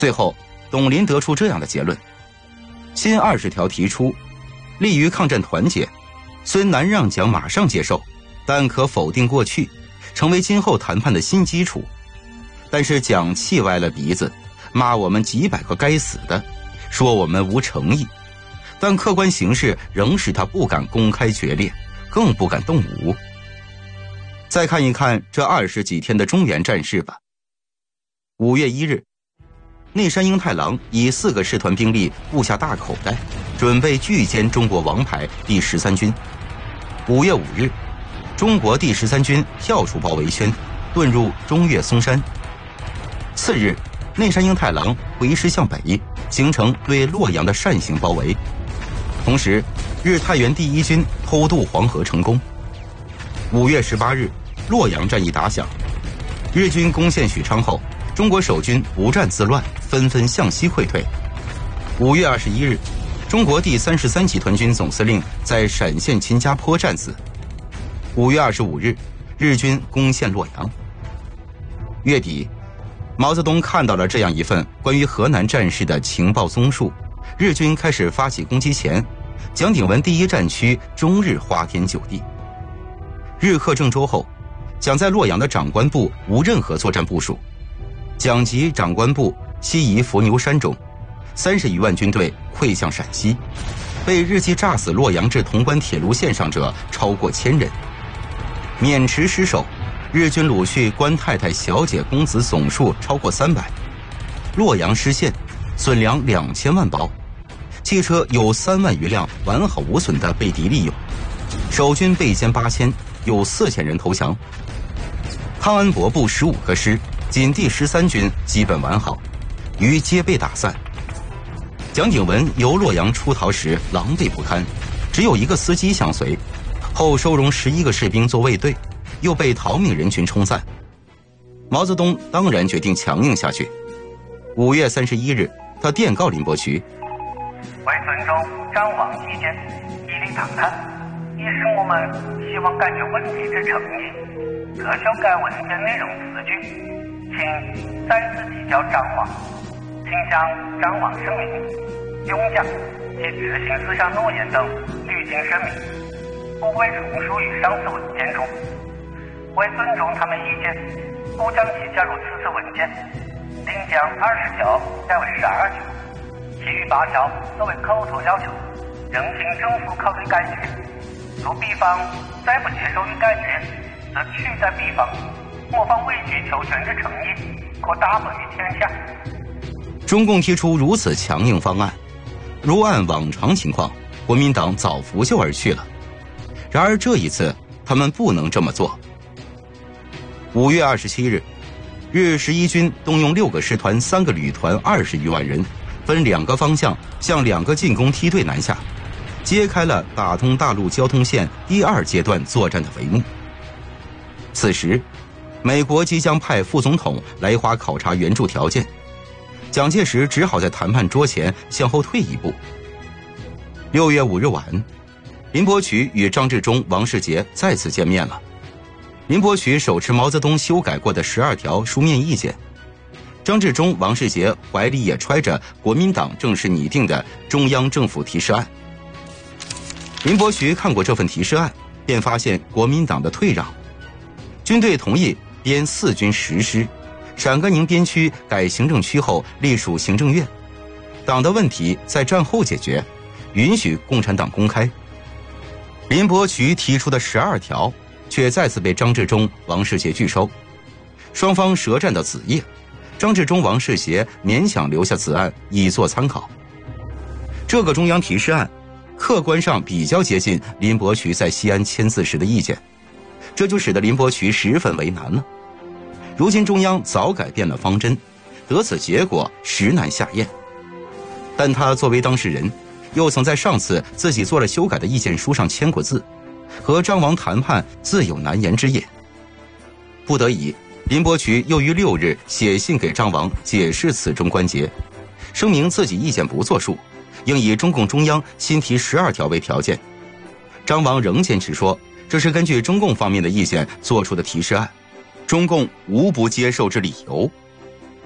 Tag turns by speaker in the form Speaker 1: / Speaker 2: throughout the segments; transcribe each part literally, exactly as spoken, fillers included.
Speaker 1: 最后，董林得出这样的结论：新二十条提出，利于抗战团结，虽难让蒋马上接受，但可否定过去，成为今后谈判的新基础。但是蒋气歪了鼻子，骂我们几百个该死的，说我们无诚意，但客观形势仍使他不敢公开决裂，更不敢动武。再看一看这二十几天的中原战事吧。五月一日，内山英太郎以四个师团兵力布下大口袋，准备拒歼中国王牌第十三军。五月五日，中国第十三军跳出包围圈，遁入中岳松山。次日，内山英太郎回师向北，形成对洛阳的扇形包围。同时，日太原第一军偷渡黄河成功。五月十八日，洛阳战役打响，日军攻陷许昌后，中国守军不战自乱，纷纷向西溃退。五月二十一日，中国第三十三集团军总司令在陕县秦家坡战死。五月二十五日，日军攻陷洛阳。月底，毛泽东看到了这样一份关于河南战事的情报综述：日军开始发起攻击前，蒋鼎文第一战区终日花天酒地。日克郑州后，蒋在洛阳的长官部无任何作战部署，蒋及长官部西移伏牛山中，三十余万军队溃向陕西，被日机炸死洛阳至潼关铁路线上者超过千人。渑池失守，日军掳去官太太、小姐、公子总数超过三百。洛阳失陷，损粮两千万包，汽车有三万余辆完好无损地被敌利用，守军被歼八千，有四千人投降。汤恩伯部十五个师，仅第十三军基本完好，余皆被打散。蒋鼎文由洛阳出逃时狼狈不堪，只有一个司机相随，后收容十一个士兵做卫队，又被逃命人群冲散。毛泽东当然决定强硬下去。五月三十一日，他电告林伯渠：
Speaker 2: 为尊重张王意见，以礼堂谈，也是我们希望解决问题之诚意，特修改文件内容词句，请再次提交张王，请向张王声明，勇讲及执行思想诺言等履行声明，不会重述于上次文件中。为尊重他们意见，不将其加入此次文件，并将二十条改为十二条，其余八条作为口头要求，仍请政府考虑改决。如彼方再不接受与改决，则取代彼方模仿委曲求全之诚意，可大本于天下。
Speaker 1: 中共提出如此强硬方案，如按往常情况，国民党早拂袖而去了。然而这一次，他们不能这么做。五月二十七日，日十一军动用六个师团、三个旅团，二十余万人，分两个方向向两个进攻梯队南下，揭开了打通大陆交通线第二阶段作战的帷幕。此时，美国即将派副总统来华考察援助条件，蒋介石只好在谈判桌前向后退一步。六月五日晚，林伯渠与张治中、王世杰再次见面了。林伯渠手持毛泽东修改过的十二条书面意见，张治中、王世杰怀里也揣着国民党正式拟定的中央政府提示案。林伯渠看过这份提示案，便发现国民党的退让，军队同意编四军十师，陕甘宁边区改行政区后隶属行政院，党的问题在战后解决，允许共产党公开。林伯渠提出的十二条却再次被张治中、王世杰拒收，双方舌战到子夜，张治中、王世杰勉强留下此案以作参考。这个中央提示案客观上比较接近林伯渠在西安签字时的意见，这就使得林伯渠十分为难了。如今中央早改变了方针，得此结果实难下咽。但他作为当事人，又曾在上次自己做了修改的意见书上签过字，和张王谈判自有难言之隐。不得已，林伯渠又于六日写信给张王解释此中关节，声明自己意见不作数，应以中共中央新提十二条为条件。张王仍坚持说，这是根据中共方面的意见做出的提示案，中共无不接受之理由。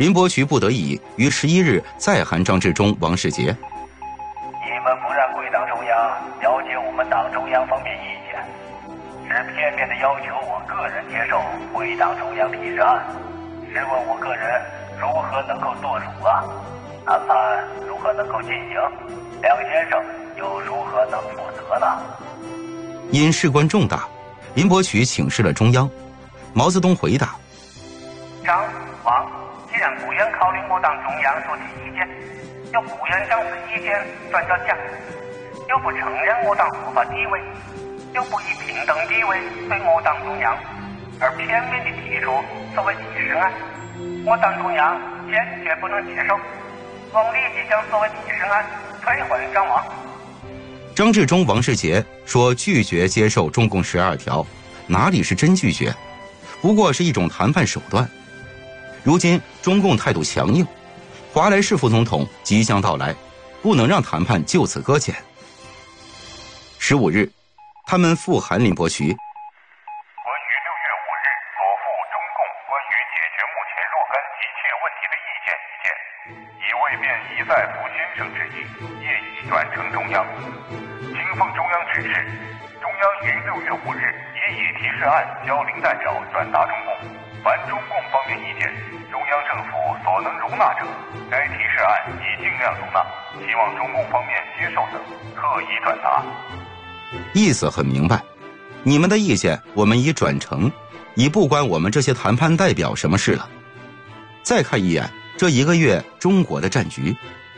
Speaker 1: 林伯渠不得已于十一日再函张治中、王世杰。
Speaker 2: 你们不让贵党中央了解我们党中央方面意见，只片面的要求我个人接受贵党中央提示案，试问我个人如何能够做主啊？谈判如何能够进行？梁先生又如何能负责呢？
Speaker 1: 因事关重大，林伯渠请示了中央。毛泽东回答：
Speaker 2: 张、王既然不愿考虑我党中央所提意见，又不愿将此意见转交蒋，又不承认我党合法地位，又不以平等地位对我党中央，而片面地提出所谓提示案，我党中央坚决不能接受，我立即将所谓提示案退还张王。
Speaker 1: 张治中、王世杰说拒绝接受中共十二条，哪里是真拒绝，不过是一种谈判手段。如今中共态度强硬，华莱士副总统即将到来，不能让谈判就此搁浅。十五日，他们复函林伯渠，
Speaker 3: 关于六月五日所附中共关于解决目前若干急切问题的意见一件，已未便一再赴先生之意，业已转呈中央。经奉中央指示，中央于六月五日也以提示案交林代表转达中共。凡中共方面意见，中央政府所能容纳者，该提示案已尽量容纳，希望中共方面接受的，特以转达。
Speaker 1: 意思很明白，你们的意见我们已转呈，已不关我们这些谈判代表什么事了。再看一眼这一个月中国的战局。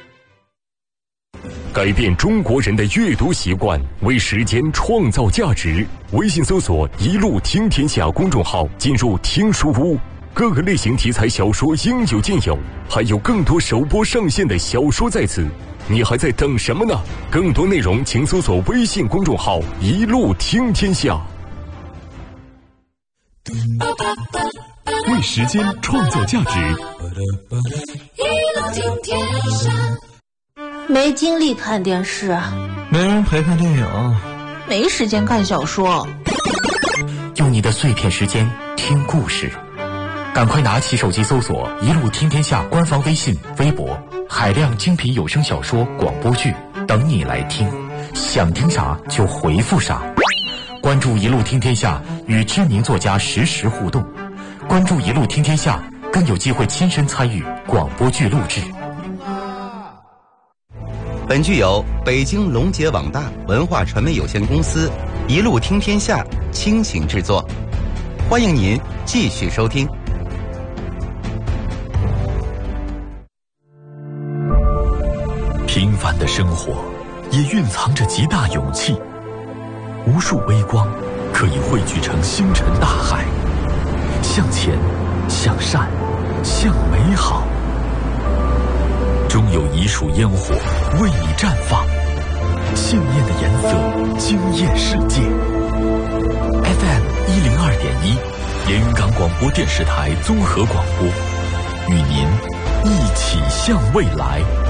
Speaker 4: 改变中国人的阅读习惯，为时间创造价值。微信搜索一路听天下公众号，进入听书屋，各个类型题材小说应有尽有，还有更多首播上线的小说在此，你还在等什么呢？更多内容请搜索微信公众号一路听天下。
Speaker 5: 为时间创造价值，
Speaker 6: 一路听天下。没精力看电视，
Speaker 7: 没人陪看电影，
Speaker 6: 没时间看小说。
Speaker 8: 用你的碎片时间听故事，赶快拿起手机搜索一路听天下官方微信、微博，海量精品有声小说、广播剧等你来听，想听啥就回复啥。关注一路听天下，与知名作家实时互动。关注一路听天下，更有机会亲身参与广播剧录制。
Speaker 1: 本剧由北京龙杰网大文化传媒有限公司一路听天下倾情制作，欢迎您继续收听。
Speaker 5: 平凡的生活也蕴藏着极大勇气，无数微光可以汇聚成星辰大海，向前，向善，向美好。终有一束烟火为你绽放，信念的颜色惊艳世界。F M 一零二点一，连云港广播电视台综合广播，与您一起向未来。